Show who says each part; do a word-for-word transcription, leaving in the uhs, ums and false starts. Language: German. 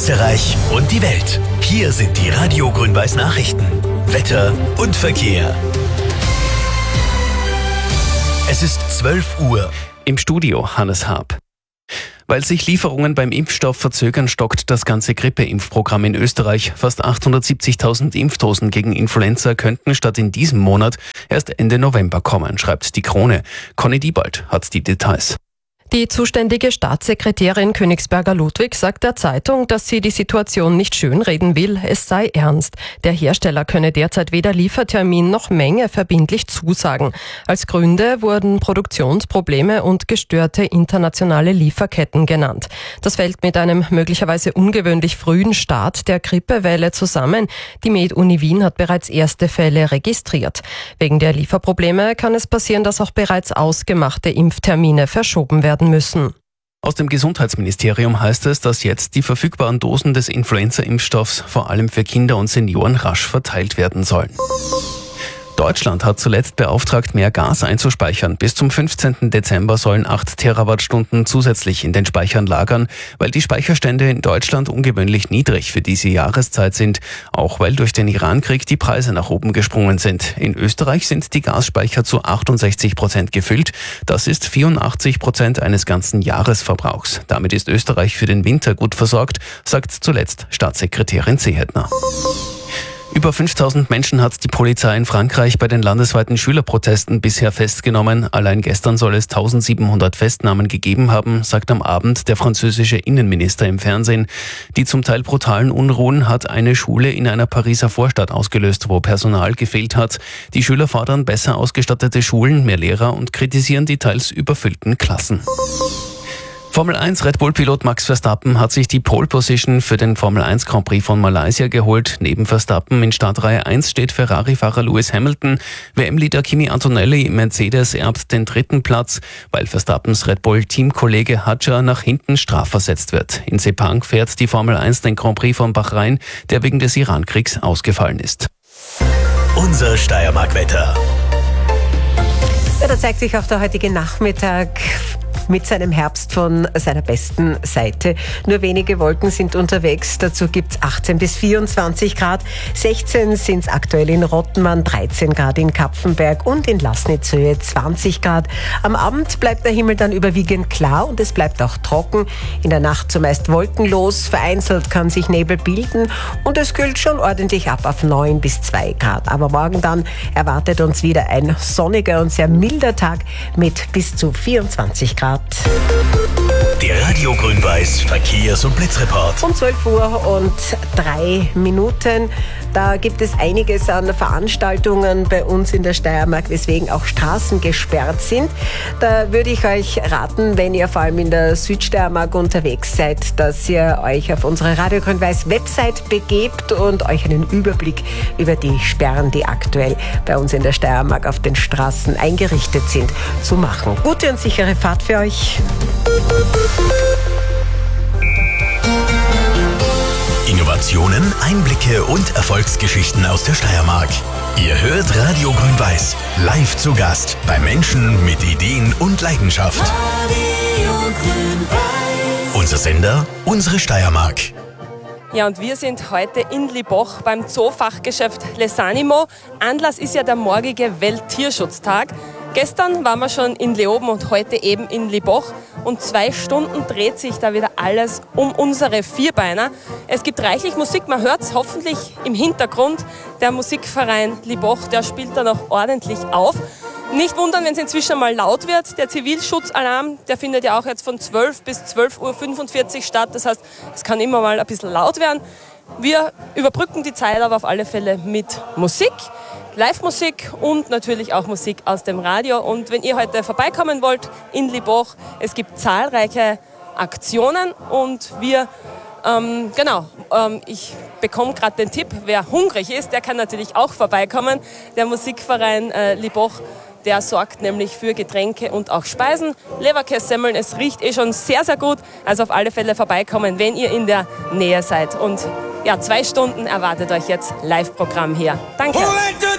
Speaker 1: Österreich und die Welt. Hier sind die Radio Grün-Weiß Nachrichten. Wetter und Verkehr. Es ist zwölf Uhr.
Speaker 2: Im Studio Hannes Haab. Weil sich Lieferungen beim Impfstoff verzögern, stockt das ganze Grippeimpfprogramm in Österreich. Fast achthundertsiebzigtausend Impfdosen gegen Influenza könnten statt in diesem Monat erst Ende November kommen, schreibt die Krone. Conny Diebald hat die Details.
Speaker 3: Die zuständige Staatssekretärin Königsberger-Ludwig sagt der Zeitung, dass sie die Situation nicht schönreden will, es sei ernst. Der Hersteller könne derzeit weder Liefertermin noch Menge verbindlich zusagen. Als Gründe wurden Produktionsprobleme und gestörte internationale Lieferketten genannt. Das fällt mit einem möglicherweise ungewöhnlich frühen Start der Grippewelle zusammen. Die Med-Uni Wien hat bereits erste Fälle registriert. Wegen der Lieferprobleme kann es passieren, dass auch bereits ausgemachte Impftermine verschoben werden müssen.
Speaker 2: Aus dem Gesundheitsministerium heißt es, dass jetzt die verfügbaren Dosen des Influenza-Impfstoffs vor allem für Kinder und Senioren rasch verteilt werden sollen. Deutschland hat zuletzt beauftragt, mehr Gas einzuspeichern. Bis zum fünfzehnten Dezember sollen acht Terawattstunden zusätzlich in den Speichern lagern, weil die Speicherstände in Deutschland ungewöhnlich niedrig für diese Jahreszeit sind, auch weil durch den Irankrieg die Preise nach oben gesprungen sind. In Österreich sind die Gasspeicher zu achtundsechzig Prozent gefüllt. Das ist vierundachtzig Prozent eines ganzen Jahresverbrauchs. Damit ist Österreich für den Winter gut versorgt, sagt zuletzt Staatssekretärin Seehetner. Über fünftausend Menschen hat die Polizei in Frankreich bei den landesweiten Schülerprotesten bisher festgenommen. Allein gestern soll es eintausendsiebenhundert Festnahmen gegeben haben, sagt am Abend der französische Innenminister im Fernsehen. Die zum Teil brutalen Unruhen hat eine Schule in einer Pariser Vorstadt ausgelöst, wo Personal gefehlt hat. Die Schüler fordern besser ausgestattete Schulen, mehr Lehrer und kritisieren die teils überfüllten Klassen. Formel eins Red Bull-Pilot Max Verstappen hat sich die Pole Position für den Formel eins Grand Prix von Malaysia geholt. Neben Verstappen in Startreihe eins steht Ferrari-Fahrer Lewis Hamilton. W M-Leader Kimi Antonelli Mercedes erbt den dritten Platz, weil Verstappens Red Bull-Teamkollege Hadjar nach hinten strafversetzt wird. In Sepang fährt die Formel eins den Grand Prix von Bahrain, der wegen des Irankriegs ausgefallen ist.
Speaker 1: Unser Steiermark-Wetter.
Speaker 4: Ja, da zeigt sich auch der heutige Nachmittag mit seinem Herbst von seiner besten Seite. Nur wenige Wolken sind unterwegs. Dazu gibt es achtzehn bis vierundzwanzig Grad. sechzehn sind es aktuell in Rottenmann, dreizehn Grad in Kapfenberg und in Laßnitzhöhe zwanzig Grad. Am Abend bleibt der Himmel dann überwiegend klar und es bleibt auch trocken. In der Nacht zumeist wolkenlos. Vereinzelt kann sich Nebel bilden und es kühlt schon ordentlich ab auf neun bis zwei Grad. Aber morgen dann erwartet uns wieder ein sonniger und sehr milder Tag mit bis zu vierundzwanzig Grad.
Speaker 1: Der Radio Grün-Weiß Verkehrs- und Blitzreport.
Speaker 4: Um zwölf Uhr und drei Minuten. Da gibt es einiges an Veranstaltungen bei uns in der Steiermark, weswegen auch Straßen gesperrt sind. Da würde ich euch raten, wenn ihr vor allem in der Südsteiermark unterwegs seid, dass ihr euch auf unsere Radio Grün-Weiß Website begebt und euch einen Überblick über die Sperren, die aktuell bei uns in der Steiermark auf den Straßen eingerichtet sind, zu machen. Gute und sichere Fahrt für euch.
Speaker 1: Innovationen, Einblicke und Erfolgsgeschichten aus der Steiermark. Ihr hört Radio Grün-Weiß, live zu Gast bei Menschen mit Ideen und Leidenschaft. Radio Grün-Weiß. Unser Sender, unsere Steiermark.
Speaker 5: Ja, und wir sind heute in Liboch beim Zoofachgeschäft Lesanimo. Anlass ist ja der morgige Welttierschutztag. Gestern waren wir schon in Leoben und heute eben in Liboch. Und zwei Stunden dreht sich da wieder alles um unsere Vierbeiner. Es gibt reichlich Musik, man hört es hoffentlich im Hintergrund. Der Musikverein Liboch, der spielt da noch ordentlich auf. Nicht wundern, wenn es inzwischen mal laut wird. Der Zivilschutzalarm, der findet ja auch jetzt von zwölf bis zwölf Uhr fünfundvierzig statt. Das heißt, es kann immer mal ein bisschen laut werden. Wir überbrücken die Zeit aber auf alle Fälle mit Musik, Live-Musik und natürlich auch Musik aus dem Radio. Und wenn ihr heute vorbeikommen wollt in Liboch, es gibt zahlreiche Aktionen und wir, ähm, genau, ähm, ich bekomme gerade den Tipp, wer hungrig ist, der kann natürlich auch vorbeikommen. Der Musikverein äh, Liboch, der sorgt nämlich für Getränke und auch Speisen. Leberkässemmeln, es riecht eh schon sehr, sehr gut. Also auf alle Fälle vorbeikommen, wenn ihr in der Nähe seid. Und ja, zwei Stunden erwartet euch jetzt Live-Programm hier. Danke.